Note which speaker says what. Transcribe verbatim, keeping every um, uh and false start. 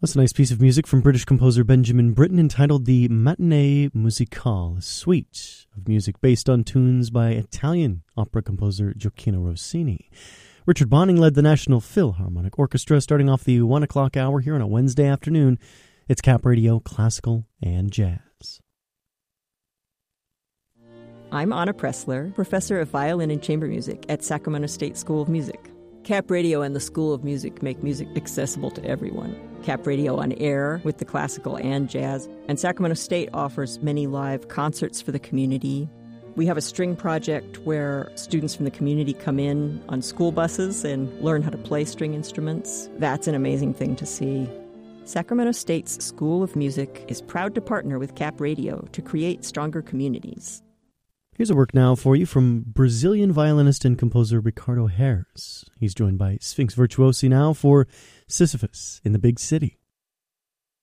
Speaker 1: That's a nice piece of music from British composer Benjamin Britten entitled the Matinée Musicale, a suite of music based on tunes by Italian opera composer Gioacchino Rossini. Richard Bonning led the National Philharmonic Orchestra starting off the one o'clock hour here on a Wednesday afternoon. It's Cap Radio, classical and jazz.
Speaker 2: I'm Anna Pressler, professor of violin and chamber music at Sacramento State School of Music. Cap Radio and the School of Music make music accessible to everyone. Cap Radio on air with the classical and jazz, and Sacramento State offers many live concerts for the community. We have a string project where students from the community come in on school buses and learn how to play string instruments. That's an amazing thing to see. Sacramento State's School of Music is proud to partner with Cap Radio to create stronger communities.
Speaker 1: Here's a work now for you from Brazilian violinist and composer Ricardo Herz. He's joined by Sphinx Virtuosi now for Sisyphus in the Big City.